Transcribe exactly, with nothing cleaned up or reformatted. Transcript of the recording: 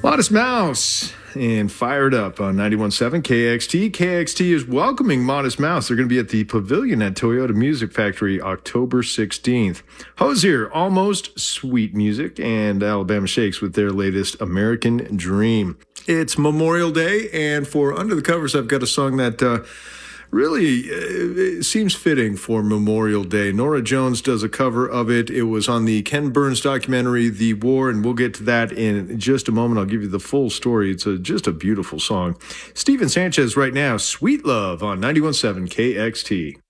Modest Mouse and Fired Up on ninety-one point seven K X T. K X T is welcoming Modest Mouse. They're going to be at the Pavilion at Toyota Music Factory October sixteenth. Hozier, Almost Sweet Music, and Alabama Shakes with their latest American Dream. It's Memorial Day, and for Under the Covers, I've got a song that uh, really uh, seems fitting for Memorial Day. Norah Jones does a cover of it. It was on the Ken Burns documentary, The War, and we'll get to that in just a moment. I'll give you the full story. It's a, just a beautiful song. Steven Sanchez right now, Sweet Love on ninety-one point seven K X T.